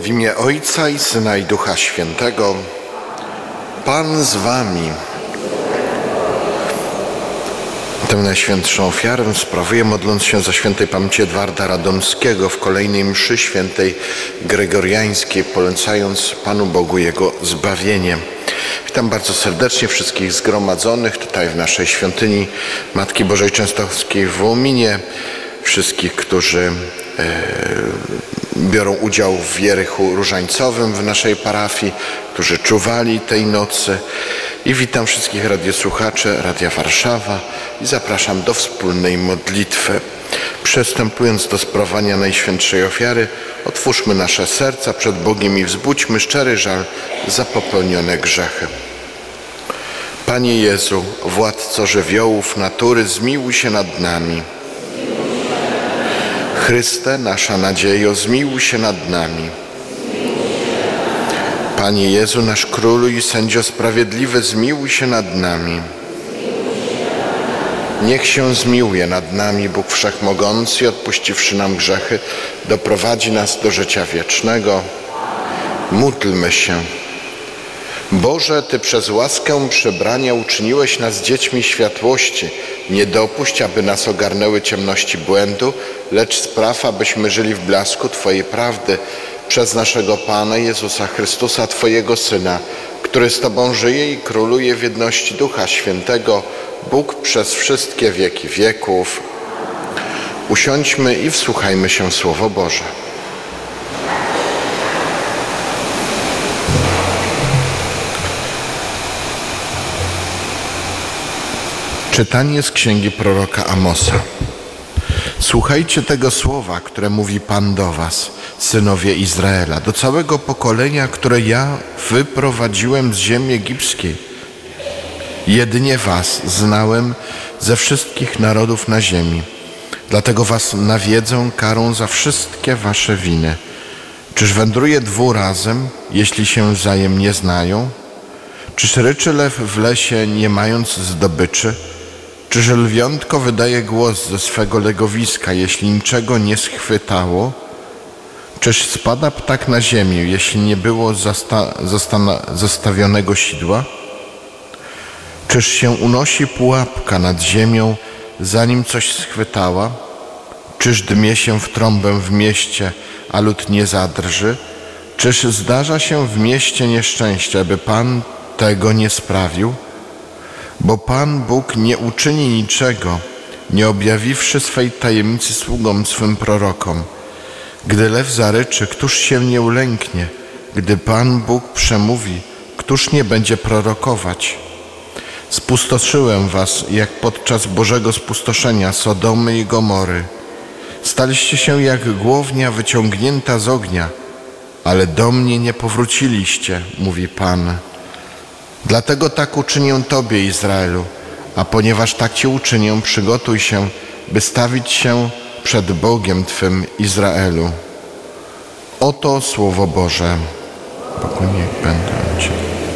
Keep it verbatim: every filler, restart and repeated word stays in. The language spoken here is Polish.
W imię Ojca i Syna i Ducha Świętego. Pan z wami. Tę najświętszą ofiarę sprawuję, modląc się za świętej pamięci Edwarda Radomskiego w kolejnej mszy świętej gregoriańskiej, polecając Panu Bogu Jego zbawienie. Witam bardzo serdecznie wszystkich zgromadzonych tutaj w naszej świątyni Matki Bożej Częstochowskiej w Wołominie, wszystkich, którzy e, biorą udział w wierychu różańcowym w naszej parafii, którzy czuwali tej nocy. I witam wszystkich radiosłuchaczy Radia Warszawa i zapraszam do wspólnej modlitwy. Przystępując do sprawowania Najświętszej Ofiary, otwórzmy nasze serca przed Bogiem i wzbudźmy szczery żal za popełnione grzechy. Panie Jezu, Władco żywiołów natury, zmiłuj się nad nami. Chryste, nasza nadziejo, zmiłuj się nad nami. Panie Jezu, nasz Królu i Sędzio Sprawiedliwy, zmiłuj się nad nami. Niech się zmiłuje nad nami Bóg Wszechmogący i odpuściwszy nam grzechy, doprowadzi nas do życia wiecznego. Módlmy się. Boże, Ty przez łaskę przybrania uczyniłeś nas dziećmi światłości. Nie dopuść, aby nas ogarnęły ciemności błędu, lecz spraw, abyśmy żyli w blasku Twojej prawdy przez naszego Pana Jezusa Chrystusa, Twojego Syna, który z Tobą żyje i króluje w jedności Ducha Świętego, Bóg przez wszystkie wieki wieków. Usiądźmy i wsłuchajmy się w Słowo Boże. Czytanie z księgi proroka Amosa. Słuchajcie tego słowa, które mówi Pan do was, synowie Izraela, do całego pokolenia, które ja wyprowadziłem z ziemi egipskiej. Jedynie was znałem ze wszystkich narodów na ziemi, dlatego was nawiedzą karą za wszystkie wasze winy. Czyż wędruje dwu razem, jeśli się wzajemnie znają? Czyż ryczy lew w lesie, nie mając zdobyczy? Czyż lwiątko wydaje głos ze swego legowiska, jeśli niczego nie schwytało? Czyż spada ptak na ziemię, jeśli nie było zasta- zasta- zastawionego sidła? Czyż się unosi pułapka nad ziemią, zanim coś schwytała? Czyż dmie się w trąbę w mieście, a lud nie zadrży? Czyż zdarza się w mieście nieszczęście, aby Pan tego nie sprawił? Bo Pan Bóg nie uczyni niczego, nie objawiwszy swej tajemnicy sługom swym prorokom. Gdy lew zaryczy, któż się nie ulęknie? Gdy Pan Bóg przemówi, któż nie będzie prorokować? Spustoszyłem was, jak podczas Bożego spustoszenia Sodomy i Gomory. Staliście się jak głownia wyciągnięta z ognia, ale do mnie nie powróciliście, mówi Pan. Dlatego tak uczynię Tobie, Izraelu, a ponieważ tak Cię uczynię, przygotuj się, by stawić się przed Bogiem Twym, Izraelu. Oto Słowo Boże. Pokój niech będą Ci.